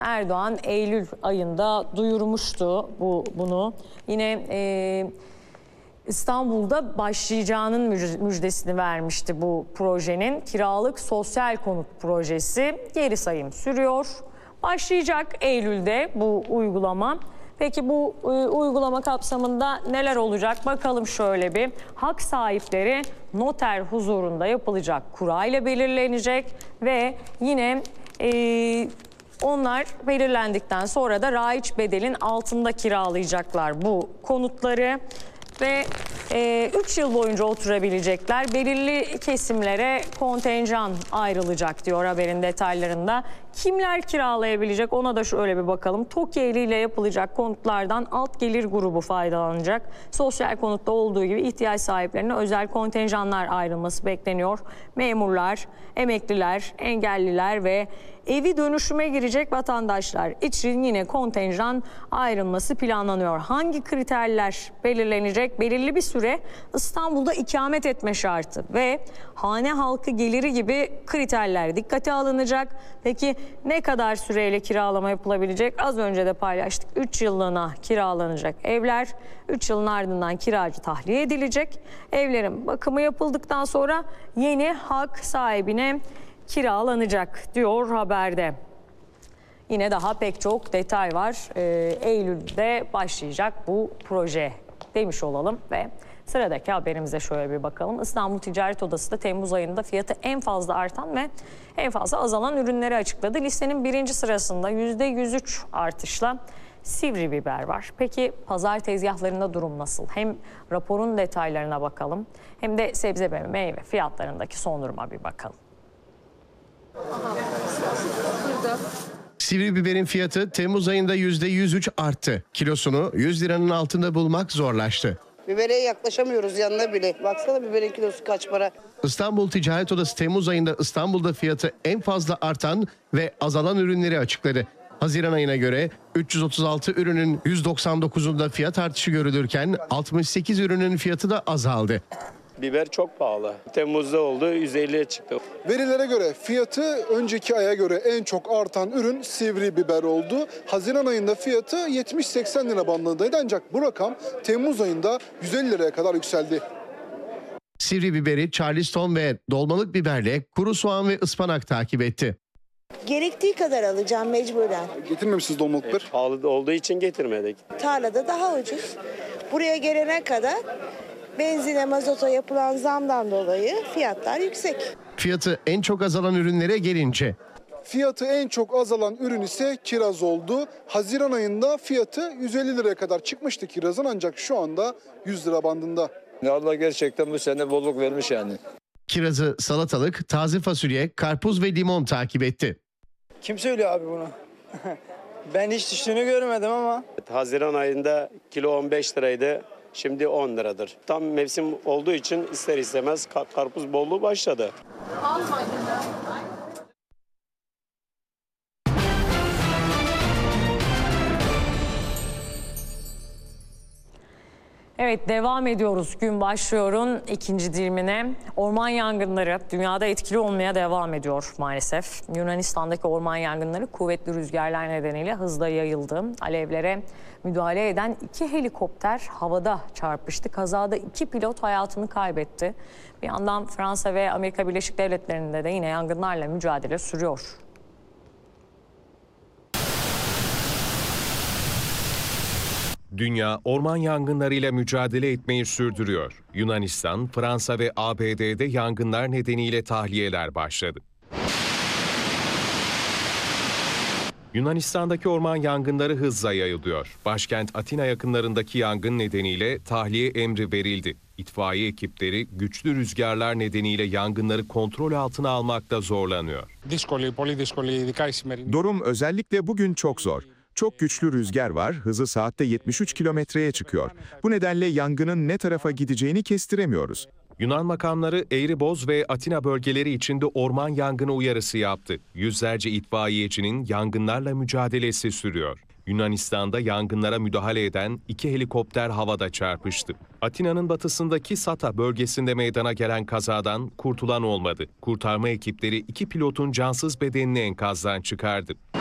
Erdoğan Eylül ayında duyurmuştu bunu. Yine İstanbul'da başlayacağının müjdesini vermişti bu projenin. Kiralık sosyal konut projesi geri sayım sürüyor. Başlayacak Eylül'de bu uygulama. Peki bu uygulama kapsamında neler olacak? Bakalım şöyle bir. Hak sahipleri noter huzurunda yapılacak kura ile belirlenecek ve yine onlar belirlendikten sonra da raiç bedelin altında kiralayacaklar bu konutları ve 3 yıl boyunca oturabilecekler. Belirli kesimlere kontenjan ayrılacak diyor haberin detaylarında. Kimler kiralayabilecek ona da şöyle bir bakalım. TOKİ eliyle yapılacak konutlardan alt gelir grubu faydalanacak. Sosyal konutta olduğu gibi ihtiyaç sahiplerine özel kontenjanlar ayrılması bekleniyor. Memurlar, emekliler, engelliler ve evi dönüşüme girecek vatandaşlar için yine kontenjan ayrılması planlanıyor. Hangi kriterler belirlenecek? Belirli bir süre İstanbul'da ikamet etme şartı ve hane halkı geliri gibi kriterler dikkate alınacak. Peki ne kadar süreyle kiralama yapılabilecek? Az önce de paylaştık. 3 yıllığına kiralanacak evler. 3 yılın ardından kiracı tahliye edilecek. Evlerin bakımı yapıldıktan sonra yeni hak sahibine kiralanacak diyor haberde. Yine daha pek çok detay var. Eylül'de başlayacak bu proje demiş olalım ve sıradaki haberimize şöyle bir bakalım. İstanbul Ticaret Odası da Temmuz ayında fiyatı en fazla artan ve en fazla azalan ürünleri açıkladı. Listenin birinci sırasında %103 artışla sivri biber var. Peki pazar tezgahlarında durum nasıl? Hem raporun detaylarına bakalım hem de sebze ve meyve fiyatlarındaki son duruma bir bakalım. Sivri biberin fiyatı Temmuz ayında %103 arttı. Kilosunu 100 liranın altında bulmak zorlaştı. Bibere yaklaşamıyoruz yanına bile. Baksana biberin kilosu kaç para. İstanbul Ticaret Odası Temmuz ayında İstanbul'da fiyatı en fazla artan ve azalan ürünleri açıkladı. Haziran ayına göre 336 ürünün 199'unda fiyat artışı görülürken 68 ürünün fiyatı da azaldı. Biber çok pahalı. Temmuz'da oldu, 150'ye çıktı. Verilere göre fiyatı önceki aya göre en çok artan ürün sivri biber oldu. Haziran ayında fiyatı 70-80 lira bandındaydı ancak bu rakam Temmuz ayında 150 liraya kadar yükseldi. Sivri biberi Charleston ve dolmalık biberle kuru soğan ve ıspanak takip etti. Gerektiği kadar alacağım mecburen. Getirmemişsiniz dolmalık biber. Pahalı olduğu için getirmedik. Tarlada daha ucuz. Buraya gelene kadar benzine, mazota yapılan zamdan dolayı fiyatlar yüksek. Fiyatı en çok azalan ürünlere gelince. Fiyatı en çok azalan ürün ise kiraz oldu. Haziran ayında fiyatı 150 liraya kadar çıkmıştı kirazın ancak şu anda 100 lira bandında. Allah gerçekten bu sene bolluk vermiş yani. Kirazı, salatalık, taze fasulye, karpuz ve limon takip etti. Kim söylüyor abi bunu? Ben hiç düştüğünü görmedim ama. Haziran ayında kilo 15 liraydı. Şimdi 10 liradır. Tam mevsim olduğu için ister istemez karpuz bolluğu başladı. Evet, devam ediyoruz. Gün başlıyor'un ikinci dilimine. Orman yangınları dünyada etkili olmaya devam ediyor maalesef. Yunanistan'daki orman yangınları kuvvetli rüzgarlar nedeniyle hızla yayıldı. Alevlere müdahale eden 2 helikopter havada çarpıştı. Kazada 2 pilot hayatını kaybetti. Bir yandan Fransa ve Amerika Birleşik Devletleri'nde de yine yangınlarla mücadele sürüyor. Dünya orman yangınlarıyla mücadele etmeyi sürdürüyor. Yunanistan, Fransa ve ABD'de yangınlar nedeniyle tahliyeler başladı. Yunanistan'daki orman yangınları hızla yayılıyor. Başkent Atina yakınlarındaki yangın nedeniyle tahliye emri verildi. İtfaiye ekipleri güçlü rüzgarlar nedeniyle yangınları kontrol altına almakta zorlanıyor. Durum özellikle bugün çok zor. Çok güçlü rüzgar var, hızı saatte 73 kilometreye çıkıyor. Bu nedenle yangının ne tarafa gideceğini kestiremiyoruz. Yunan makamları Eğriboz ve Atina bölgeleri içinde orman yangını uyarısı yaptı. Yüzlerce itfaiyecinin yangınlarla mücadelesi sürüyor. Yunanistan'da yangınlara müdahale eden 2 helikopter havada çarpıştı. Atina'nın batısındaki Sata bölgesinde meydana gelen kazadan kurtulan olmadı. Kurtarma ekipleri 2 pilotun cansız bedenini enkazdan çıkardı.